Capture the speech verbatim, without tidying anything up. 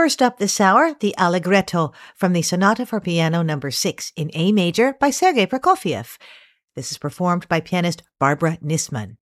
First up this hour, the Allegretto from the Sonata for Piano number six in A major by Sergei Prokofiev. This is performed by pianist Barbara Nisman.